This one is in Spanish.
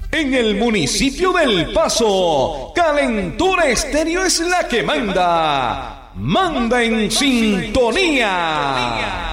En el municipio del Paso, Calentura Estéreo es la que manda. Manda en sintonía.